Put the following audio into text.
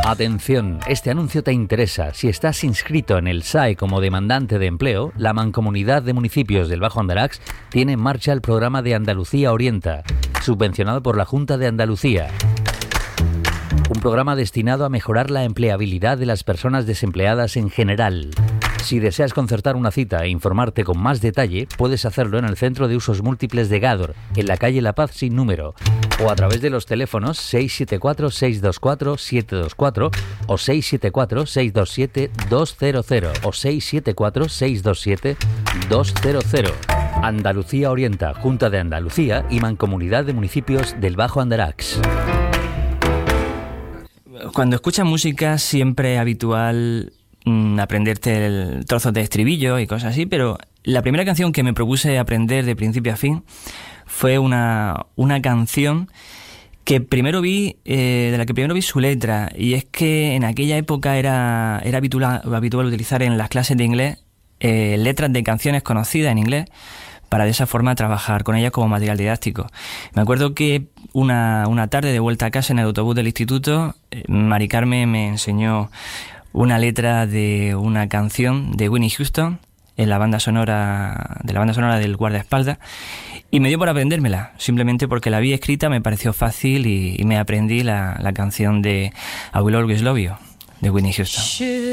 Atención, este anuncio te interesa. Si estás inscrito en el SAE como demandante de empleo, la Mancomunidad de Municipios del Bajo Andarax tiene en marcha el programa de Andalucía Orienta, subvencionado por la Junta de Andalucía. Un programa destinado a mejorar la empleabilidad de las personas desempleadas en general. Si deseas concertar una cita e informarte con más detalle, puedes hacerlo en el Centro de Usos Múltiples de Gádor, en la calle La Paz sin número, o a través de los teléfonos 674-624-724 o 674-627-200 o 674-627-200. Andalucía Orienta, Junta de Andalucía y Mancomunidad de Municipios del Bajo Andarax. Cuando escuchas música siempre es habitual aprenderte trozos de estribillo y cosas así, pero la primera canción que me propuse aprender de principio a fin fue una canción que primero vi, de la que primero vi su letra, y es que en aquella época era habitual utilizar en las clases de inglés letras de canciones conocidas en inglés para de esa forma trabajar con ellas como material didáctico. Me acuerdo que una tarde de vuelta a casa en el autobús del instituto, Mari Carmen me enseñó una letra de una canción de Whitney Houston de la banda sonora del guardaespaldas, y me dio por aprendérmela, simplemente porque la vi escrita, me pareció fácil y me aprendí la canción de I Will Always Love You de Whitney Houston.